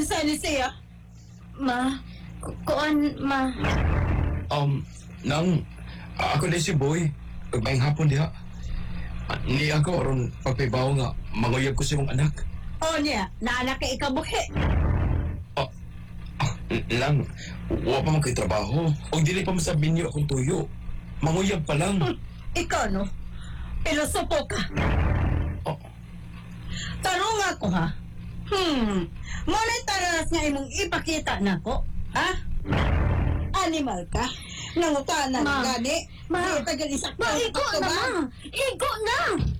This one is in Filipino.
Kinsa ni siya? Ma, kuan, ma. Nang, ako na si Boy. Pagbayang hapon diha. Ni ako aron pagpibaw nga manguyab ko sa imong anak. O niya, naanak ka ikabuhi. Lang, wa pa man kay trabaho. O dili pa masabi niyo akong tuyo. Manguyab pa lang. Ikaw, no? Pilosopo ka. Oh, Tanong ako, ha? Muna'y tararas nga imong ipakita na ko, ha? Animal ka? Nangutanan Ma. gani? Ma. Di tagal isak Ma, igo na, ma. Igo na.